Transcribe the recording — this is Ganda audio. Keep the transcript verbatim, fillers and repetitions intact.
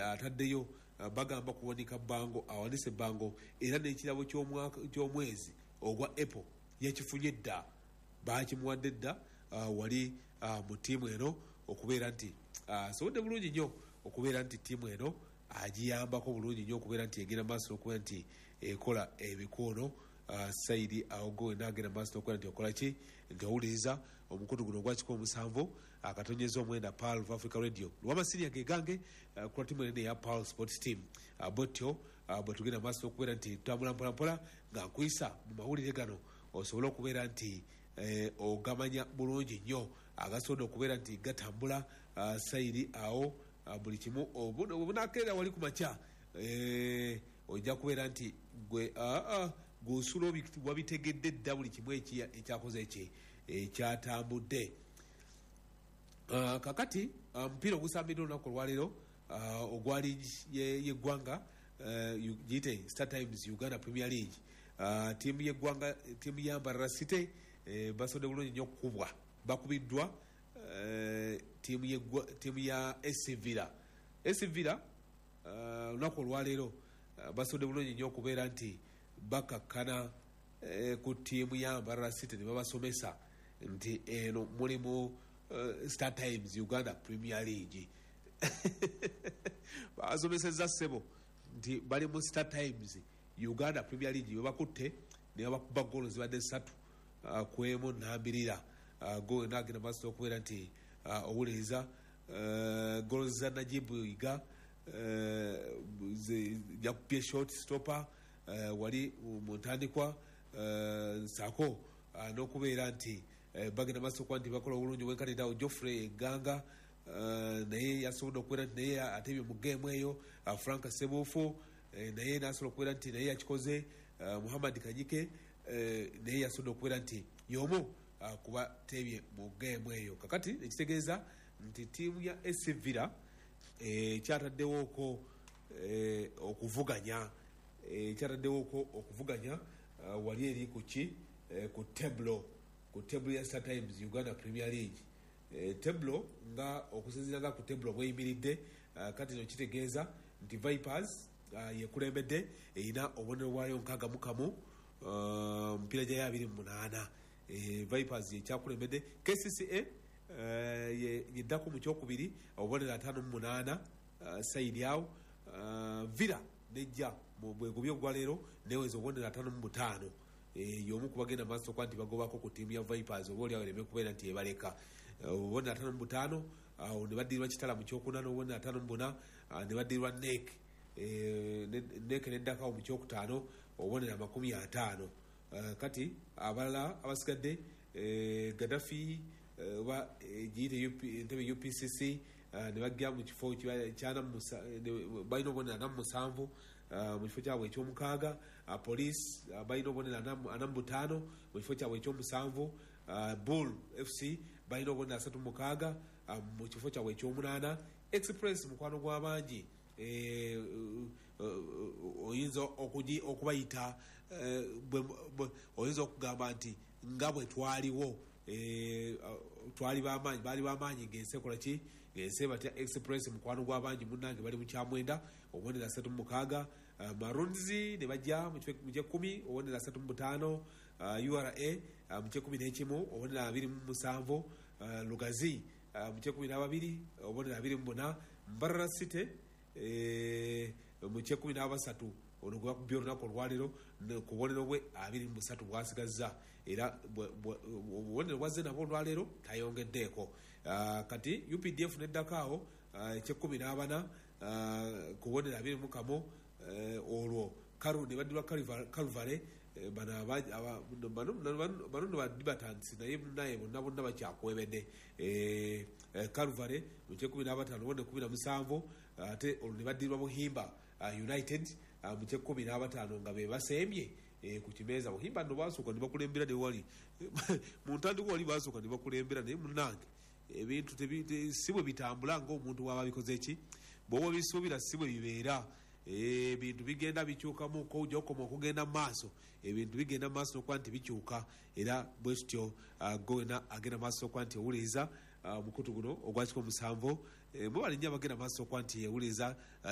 ataddeyo uh, bagamba kuwanika bango awanise bango era n'ekirabo ky'omwaka ky'omwezi ogwa Apple yakifunye dda bakimuwadde dda uh, wali uh, mu ttiimu eno okubeera nti asobodde uh, bulungi nnyo okubeera nti ttiimu eno agiyambako bulungi nnyo okubeera nti egenda maaso okubeera nti ekola ebikoono uh, Saidi awogo nagenda maaso okubeera nti okola ki nti owuliriza omukutu guno ogwa kikumi musanvu akatonyeza omwenda Pearl of Africa Radio lwamasiriya gegange uh, kula ttiimu eno eya Pearl Sports Team uh, bwetyo uh, bwe tugenda maaso okubeera nti tutambula mpolampola nga nkuyisa mu mawulire gano osobola okubeera nti eh, ogamanya bulungi nnyo agasobodde okubeera nti gatambula uh, Saidi awo uh, buli kimu obunakeera wali ku makya eh, ojja kubeera nti gwe uh, uh, gusula wabitegedde dda buli kimu ekyakoze eki ekyatambudde uh, kakati omupiira uh, ogusambidde olunaku olwaleero uh, ogwali yeggwanga uh, giyite Star Times Uganda Premier League uh, tiimu yeggwanga tiimu ya Mbarara City eh, basodde bulungi nnyo okukubwa bakubiddwa uh, tiimu ya tiimu ya A S Villa A S Villa olunaku uh, olwaleero uh, basodde bulungi nnyo okubeera nti bakakkana eh, ku ttiimu ya Mbarara City ne babasomesa nti eno mulimu uh, Star Times Uganda Premier League basomeseza ssebo nti bali mu Star Times Uganda Premier League bebakutte ne bakuba goolo zibadde ssatu uh, kwemu nambirira uh, goolo nagenda maaso okubeera nti uh, owuliriza uh, goolo za Najibu Iga uh, jakupye short stopper uh, wali mu ntandikwa uh, saako uh, n'okubeera nti uh, bagenda maaso okuba nti bakola obulungi bwenkatirawo Geoffrey Ganga uh, naye yasobodde okubeera nti naye atebye mu geemu eyo uh, Frank Sebuufu uh, naye nasobola okubeera nti naye yakikoze uh, Muhammad Kanyike uh, naye yasobodde okubeera nti y'omu uh, kuba tebye mu geemu eyo kakati ekitegeeza nti ttiimu ya A S Villa ekyataddewooko eh, okuvuganya ekyataddewooko okuvuganya uh, wali eri ku ki eh, ku teblo ku teblo ya Star Times Uganda Premier League eh, teblo nga okusinziira nga ku teblo bweyimiridde uh, kati no kitegeeza nti Vipers uh, yekulembedde erina obubonero bwayo nkaaga mu kamu uh, mpira gya abiri mu munaana eh, Vipers yekyakulembedde K C C A Uh, yeddako mu kyokubiri obubonero ataano mu munaana uh, Saidi awo uh, Villa nejja mu bwegubi ogwaleero neweza obubonero ataano mu butaano e, y'omu kubagenda maaso okuba nti bagobako ku ttiimu ya Vipers oba oli awo ereme kubeera nti ebaleka obubonero uh, ataano mu butaano awo uh, ne baddirirwa kitala mu kyokuna n'obubonero ataano mu buna uh, ne baddirirwa nek e, nek neddakawo mu kyokutaano obubonero amakumi ataano uh, kati abalala abasigadde e, Gaddafi oba giyite entebe U P C C ne bajja mu kifo kyana balina obubonero ana mu musanvu mu kifo kyabwe ekyomukaaga Police balina obubonero ana mu butaano mu kifo kyabwe ekyomusanvu Bull F C balina obubonero asatu mu mukaaga mu kifo kyabwe ekyomunaana Express mukwano gw'abangi oyinza okubayita oyinza okugamba nti nga bwe twaliwo Eh, uh, twali bamanyi bali bamanyi ngense kola ki ngense batya Express mukwano gw'abangi munnange bali mu kyamwenda obubonero asatu mu mukaaga uh, Maroons ne bajja mu kyekumi obubonero asatu mu butaano uh, U R A uh, mu kyekumi n'ekimu obubonero abiri mu musanvu uh, Lugazi uh, mu kyekumi n'ababiri obubonero abiri mu buna Mbarara City eh, mu kyekumi n'abasatu ono gwakubye olunaku olwaleero ku bubonero bwe abiri mu busatu bwasigazza era obubonero bwazze nabwo olwaleero tayongeddeeko uh, kati U P D F neddakaawo uh, ekyekumi n'abana uh, ku bubonero abiri mu kamu uh, olwo karu ne baddirwa Kaluvale bano ne badibatansi naye naye bonna bonna bakyakwebedde Kaluvale mu kyekumi n'abataano obubonero kumi na musanvu ate olwo ne baddirwa Buhimba United mu kyekumi n'abataano nga be basembye ku kimeeza Buhimba nno baasooka ne bakulembera ne wali mu ntandikwa wali baasooka ne bakulembera naye munnange ebintu si bwe bitambula ng'omuntu waba bikoze ki bw'oba bisuubira si bwe bibeera ebintu bigenda bikyukamu ko ojja okoma okugenda mu maaso ebintu bigenda mu maaso n'okuba nti bikyuka era bwe kityo gowena agenda mu maaso n'okuba nti ewuliriza omukutu guno ogwa kikumi musanvu mwe balinnya abagenda mu maaso n'okuba nti ewuliriza